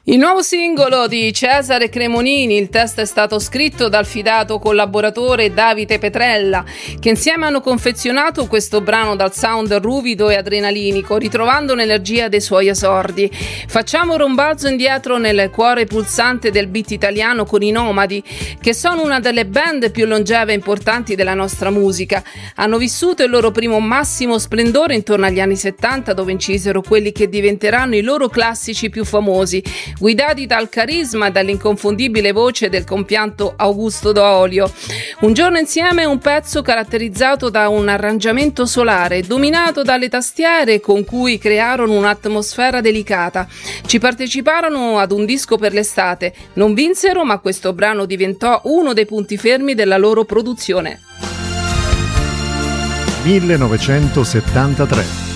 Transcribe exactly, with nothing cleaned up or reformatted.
Il nuovo singolo di Cesare Cremonini, il testo è stato scritto dal fidato collaboratore Davide Petrella, che insieme hanno confezionato questo brano dal sound ruvido e adrenalinico, ritrovando l'energia dei suoi esordi. Facciamo un rombalzo indietro nel cuore pulsante del beat italiano con i Nomadi, che sono una delle band più longeve e importanti della nostra musica. Hanno vissuto il loro primo massimo splendore intorno agli anni settanta, dove incisero quelli che diventeranno i loro classici più famosi, guidati dal carisma e dall'inconfondibile voce del compianto Augusto D'Olio. Un giorno insieme è un pezzo caratterizzato da un arrangiamento solare, dominato dalle tastiere con cui crearono un'atmosfera delicata. Ci parteciparono ad un disco per l'estate, non vinsero, ma questo brano diventò uno dei punti fermi della loro produzione. millenovecentosettantatré